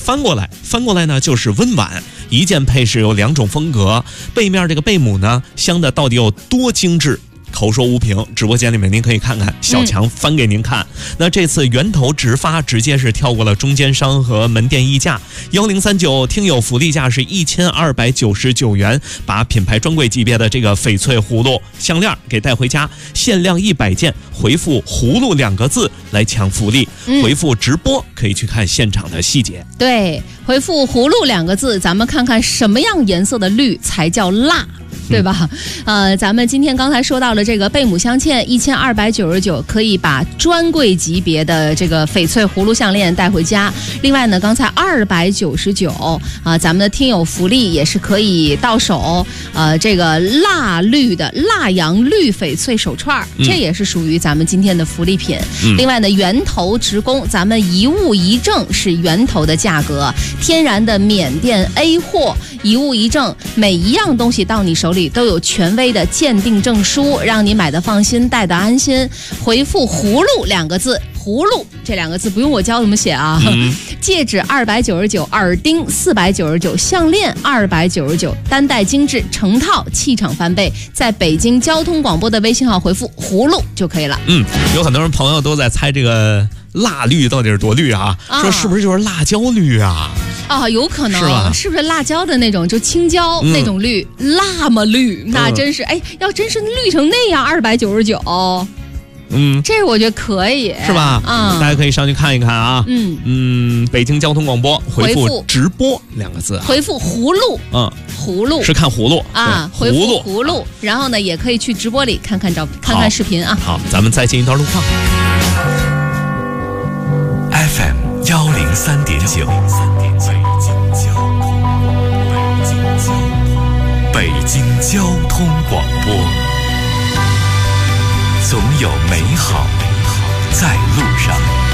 翻过来呢就是温婉，一件配饰有2种风格，背面这个贝母呢镶的到底有多精致，口说无凭，直播间里面您可以看看，小强翻给您看。那这次源头直发，直接是跳过了中间商和门店溢价，1039听友福利价是1299元，把品牌专柜级别的这个翡翠葫芦项链给带回家，限量100件，回复葫芦2个字来抢福利，回复直播可以去看现场的细节。 对，回复葫芦2个字，咱们看看什么样颜色的绿才叫辣，对吧？咱们今天刚才说到了这个贝母镶嵌1299，可以把专柜级别的这个翡翠葫芦项链带回家。另外呢，刚才299咱们的听友福利也是可以到手。这个蜡绿的蜡阳绿翡翠手串，这也是属于咱们今天的福利品。另外呢，源头直供，咱们一物一证是源头的价格，天然的缅甸 A 货，一物一证，每一样东西到你手里都有权威的鉴定证书，让你买的放心，戴的安心。回复葫芦2个字，葫芦这2个字不用我教怎么写啊。戒指299，耳钉499，项链299，单戴精致，成套气场翻倍。在北京交通广播的微信号回复葫芦就可以了。 有很多人朋友都在猜这个辣绿到底是多绿啊，说是不是就是辣椒绿啊？ 有可能是吧？ 是不是辣椒的那种，就青椒那种绿，辣么绿？那真是，要真是绿成那样，299，这我觉得可以， 是吧？大家可以上去看一看啊。北京交通广播回复直播2个字， 回复葫芦，葫芦是看葫芦啊， 回复葫芦，然后呢，也可以去直播里看看视频啊。 好，咱们再进一段路况。 FM 103.9，北京交通广播，总有美好在路上。